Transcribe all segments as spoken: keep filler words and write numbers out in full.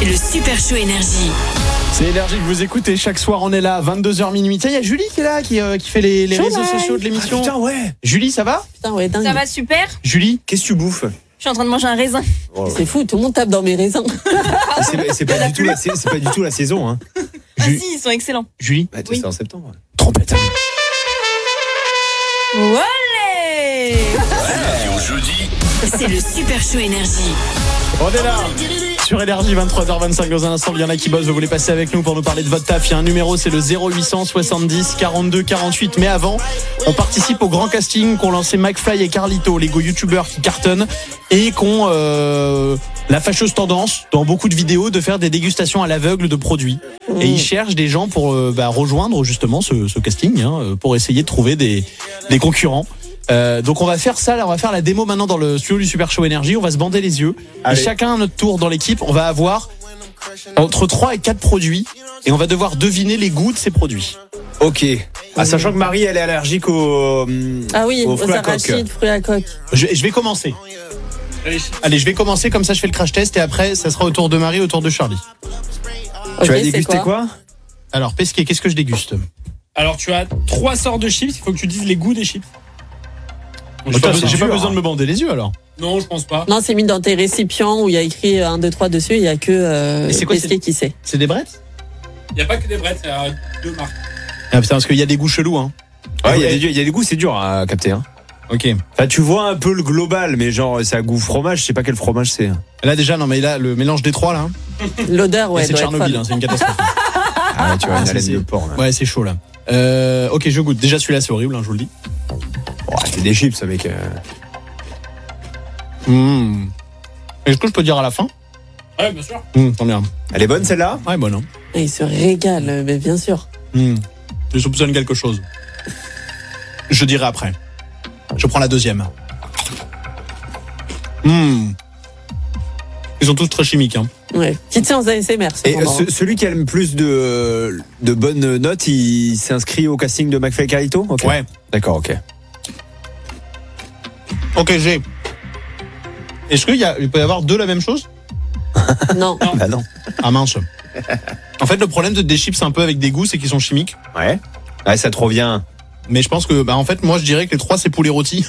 le Super Show Énergie. C'est Énergie que vous écoutez, chaque soir on est là, vingt-deux heures minuit. Tiens, il y a Julie qui est là, qui, euh, qui fait les, les réseaux sociaux de l'émission. Ah, putain, ouais. Julie, ça va? Putain, ouais, dingue. Ça va super. Julie, Qu'est-ce que tu bouffes? Je suis en train de manger un raisin. Oh, C'est fou, tout le monde tape dans mes raisins. c'est, c'est, pas du tout la, c'est, c'est pas du tout la saison. Hein. Ah Ju- si, ils sont excellents. Julie, Bah, Oui. c'est en septembre. trompette. Olé. C'est le Super Show Énergie. On est là sur Énergie, vingt-trois heures vingt-cinq. Dans un instant, il y en a qui bossent, vous voulez passer avec nous pour nous parler de votre taf. Il y a un numéro, c'est le zéro huit cent soixante-dix quarante-deux quarante-huit. Mais avant, on participe au grand casting qu'ont lancé McFly et Carlito, les go youtubeurs qui cartonnent et qui ont euh, la fâcheuse tendance, dans beaucoup de vidéos, de faire des dégustations à l'aveugle de produits. Et ils cherchent des gens pour euh, bah, rejoindre justement ce, ce casting, hein, pour essayer de trouver des, des concurrents. Euh, donc on va faire ça, là, on va faire la démo maintenant dans le studio du Super Show Énergie. On va se bander les yeux. Allez. Et chacun à notre tour dans l'équipe, on va avoir entre trois et quatre produits et on va devoir deviner les goûts de ces produits. Ok. Ah, sachant que Marie, elle est allergique aux, Ah oui, aux aux fruits à coque. arachides, fruits à coque. Je, je vais commencer. Allez, je vais commencer comme ça, je fais le crash test et après, ça sera au tour de Marie, au tour de Charlie. Ok, Tu vas c'est déguster quoi? Alors, Pesquet, qu'est-ce que je déguste? Alors tu as trois sortes de chips, il faut que tu dises les goûts des chips. J'ai pas, c'est j'ai pas dur, besoin hein. de me bander les yeux alors. Non, je pense pas. Non, c'est mis dans tes récipients où il y a écrit un, deux, trois dessus, il y a que euh, Et c'est quoi, Pesquet qui sait. C'est des brettes? Il n'y a pas que des brettes, il y a deux marques. Ah putain, parce qu'il y a des goûts chelous, hein. Ouais, il y a des, il y a des goûts, c'est dur à capter. Hein. Ok. Enfin, tu vois un peu le global, mais genre, c'est à goût fromage, je sais pas quel fromage c'est. Là déjà, non mais là, le mélange des trois là, L'odeur, ouais, c'est doit être Tchernobyl, folle. hein, c'est une catastrophe. Ah, tu vois, une c'est- haleine c'est- de porc, là. Ouais, c'est chaud là. Euh, ok, je goûte. Déjà celui-là, c'est horrible, hein, je vous le dis. Oh, c'est des chips, ça, mec. euh. Mmh. Est-ce que je peux dire à la fin? Ouais, bien sûr. Mmh, tant bien. Elle est bonne, celle-là? Ouais, bon, non. Et il se régale, mais bien sûr. Mmh. Je soupçonne quelque chose. Je dirai après. Je prends la deuxième. Mmh. Ils sont tous très chimiques, hein. Ouais. Petite séance d'A S M R, c'est Et euh, vraiment. ce- celui qui a le plus de, de bonnes notes, il s'inscrit au casting de McFly et Carlito? Ok. Ouais. D'accord, ok. Ok, j'ai. Est-ce qu'il y a, il peut y avoir deux la même chose? Non. Bah non. Ah mince. En fait, le problème de des chips un peu avec des goûts, c'est qu'ils sont chimiques. Ouais. Ouais, ça te revient. Mais je pense que, bah, en fait, moi, je dirais que les trois, c'est poulet rôti.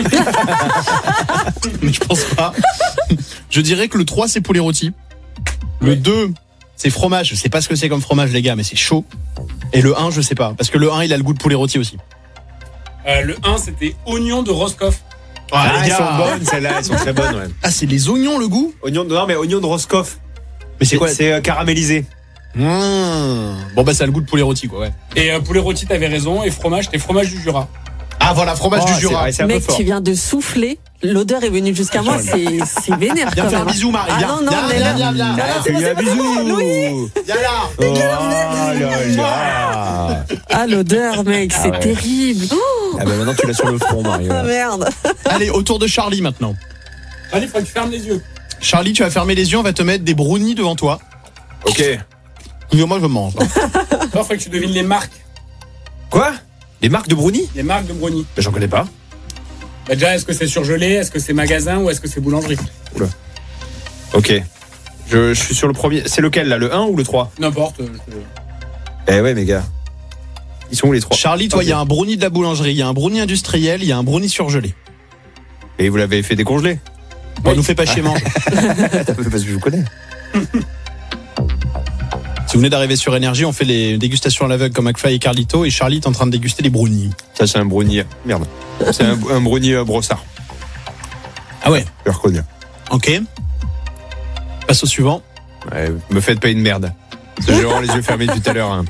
Mais je pense pas. Je dirais que le trois, c'est poulet rôti. Le deux, c'est fromage. Je sais pas ce que c'est comme fromage, les gars, mais c'est chaud. Et le un, je sais pas. Parce que le un, il a le goût de poulet rôti aussi. Euh, le un, c'était oignon de Roscoff. Ah, les elles gars. sont bonnes, celles-là, elles sont très bonnes, ouais. Ah, c'est les oignons, le goût? Oignon de, non, mais oignon de Roscoff. Mais c'est quoi? C'est euh, caramélisé. Mmh. Bon, bah, ça a le goût de poulet rôti, quoi, ouais. Et euh, poulet rôti, t'avais raison. Et fromage, c'était fromage du Jura. Ah, voilà, fromage Oh, du c'est Jura. vrai, c'est un peu Mec, fort. tu viens de souffler. L'odeur est venue jusqu'à moi, c'est c'est vénère Viens quand faire un même. bisou, Marie. Ah Viens, non, non, viens, mais viens, là- viens, viens. Ah, c'est fais-lui un bon, bisou. Viens là. Oh là là. Ah, l'odeur, mec, Ah c'est ouais. terrible. Oh, Ah bah maintenant tu l'as sur le front, Mario. ah, merde. Allez, au tour de Charlie maintenant. Allez, faut que tu fermes les yeux. Charlie, tu vas fermer les yeux, on va te mettre des brownies devant toi. Ok. Moi, je mange. Il faut que tu devines les marques. Quoi? Les marques de brownies? Les marques de brownie. Bah, j'en connais pas. Bah, déjà, est-ce que c'est surgelé? Est-ce que c'est magasin? Ou est-ce que c'est boulangerie? Ok. Je, je suis sur le premier. C'est lequel là? Le un ou le trois? N'importe. euh, je- Eh ouais, mes gars. Ils sont où les trois? Charlie, toi, il Ok. y a un brownie de la boulangerie, il y a un brownie industriel, il y a un brownie surgelé. Et vous l'avez fait décongeler? Bon, nous fait pas chier, mange. Parce que je vous connais. Si vous venez d'arriver sur Énergie, on fait les dégustations à l'aveugle comme McFly et Carlito, et Charlie est en train de déguster les brownies. Ça, c'est un brownie. Merde. C'est un, un brownie euh, brossard. Ah ouais, Je le reconnais. ok. Passe au suivant. Ouais, me faites pas une merde. Parce que j'ai vraiment les yeux fermés depuis tout à l'heure. Hein.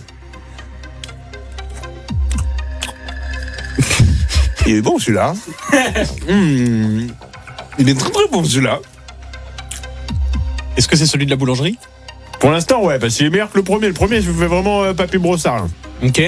Il est bon celui-là. Mmh. Il est très très bon celui-là. Est-ce que c'est celui de la boulangerie? Pour l'instant, ouais, parce qu'il est meilleur que le premier. Le premier, je vous fais vraiment euh, papier brossard. Là. Ok.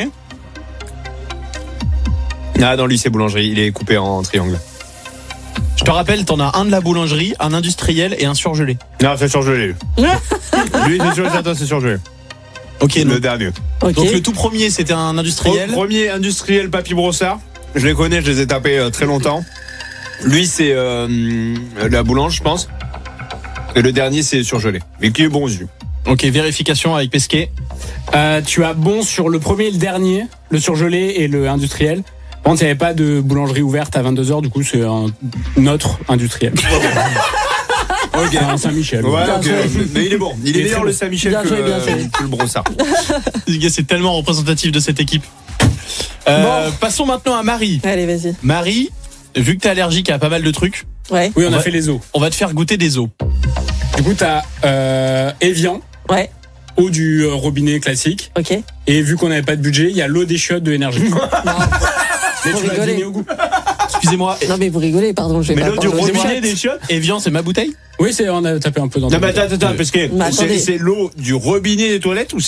Ah, dans lui, c'est boulangerie. Il est coupé en triangle. Je te rappelle, t'en as un de la boulangerie, un industriel et un surgelé. Non, c'est surgelé. Lui, lui c'est sûr et certain, c'est surgelé. Ok, Le donc, dernier. Ok. donc le tout premier, c'était un industriel. Premier industriel papier brossard. Je les connais, je les ai tapés euh, très longtemps. Lui, c'est euh, la boulange, je pense. Et le dernier, c'est surgelé. Mais qui est bon aux yeux. Ok, vérification avec Pesquet. Euh, tu as bon sur le premier et le dernier, le surgelé et le industriel. Par contre, il n'y avait pas de boulangerie ouverte à vingt-deux heures, du coup, c'est un autre industriel. Ok. Un Saint-Michel. Ouais, Bien ok. joué. Mais il est bon. Il est Il est meilleur très le bon. Saint-Michel Bien que, joué, bien euh, joué. que le Brossard. Les gars, c'est tellement représentatif de cette équipe. Euh, Passons maintenant à Marie. Allez, vas-y. Marie, vu que t'es allergique à pas mal de trucs, Ouais. Oui, on On a va- fait les eaux. on va te faire goûter des eaux. Du coup, tu as euh, Evian, Ouais. eau du euh, robinet classique. Ok. Et vu qu'on n'avait pas de budget, il y a l'eau des chiottes de énergie. Non, Mais Faut tu vas rigoler. deviner au goût. Excusez-moi. non, mais vous rigolez, pardon, je vais Mais pas l'eau du parler aux robinet émotions. des chiottes. Evian, c'est ma bouteille? Oui, c'est, on a tapé un peu dans Non, ton- mais attends, attends, parce que Mais c'est attendez. c'est l'eau du robinet des toilettes ou c'est